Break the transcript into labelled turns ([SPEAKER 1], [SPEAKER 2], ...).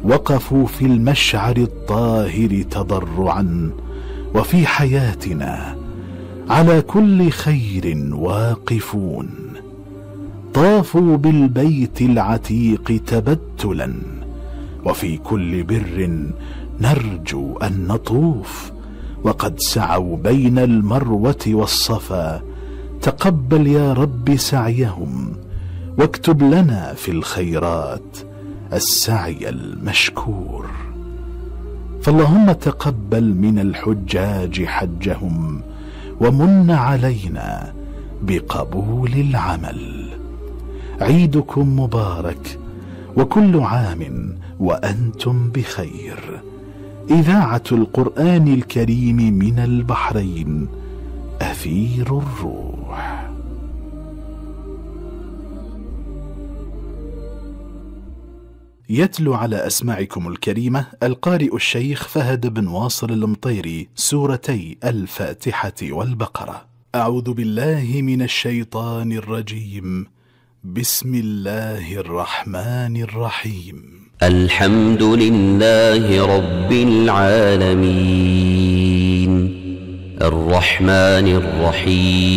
[SPEAKER 1] وقفوا في المشعر الطاهر تضرعا، وفي حياتنا على كل خير واقفون. طافوا بالبيت العتيق تبتلا، وفي كل بر نرجو أن نطوف. وقد سعوا بين المروة والصفا، تقبل يا رب سعيهم، واكتب لنا في الخيرات السعي المشكور. فاللهم تقبل من الحجاج حجهم، ومن علينا بقبول العمل. عيدكم مبارك، وكل عام وأنتم بخير. إذاعة القرآن الكريم من البحرين، أثير الروح. يتلو على أسماعكم الكريمة القارئ الشيخ فهد بن واصل المطيري سورتي الفاتحة والبقرة. أعوذ بالله من الشيطان الرجيم. بسم الله الرحمن الرحيم.
[SPEAKER 2] الحمد لله رب العالمين، الرحمن الرحيم.